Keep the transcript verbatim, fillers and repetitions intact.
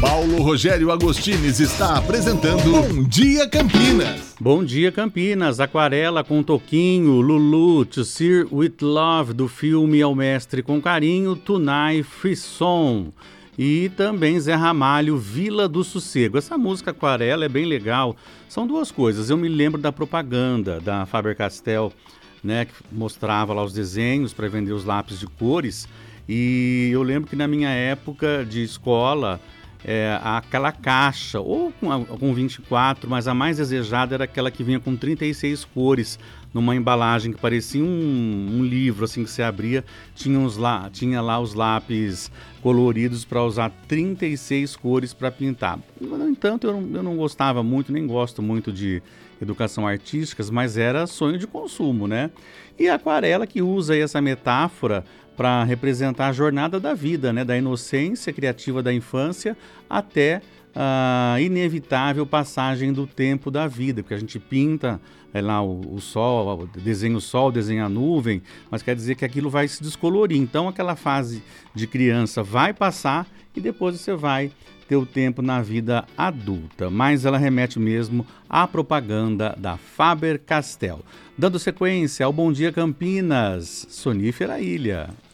Paulo Rogério Agostines está apresentando Bom Dia Campinas. Bom dia, Campinas. Aquarela com Toquinho, Lulu, To See With Love, do filme Ao Mestre com Carinho, Tonight Frisson. E também Zé Ramalho, Vila do Sossego. Essa música Aquarela é bem legal. São duas coisas. Eu me lembro da propaganda da Faber-Castell, né, que mostrava lá os desenhos para vender os lápis de cores. E eu lembro que na minha época de escola, é, aquela caixa, ou com, a, com vinte e quatro, mas a mais desejada era aquela que vinha com trinta e seis cores, numa embalagem que parecia um, um livro, assim, que você abria, tinha, uns lá, tinha lá os lápis coloridos para usar trinta e seis cores para pintar. No entanto, eu não, eu não gostava muito, nem gosto muito de educação artística, mas era sonho de consumo, né? E a aquarela que usa aí essa metáfora para representar a jornada da vida, né? Da inocência criativa da infância até a inevitável passagem do tempo da vida, porque a gente pinta é lá o, o sol, desenha o sol, desenha a nuvem, mas quer dizer que aquilo vai se descolorir. Então aquela fase de criança vai passar e depois você vai ter o tempo na vida adulta, mas ela remete mesmo à propaganda da Faber-Castell. Dando sequência ao Bom Dia Campinas, Sonífera Ilha.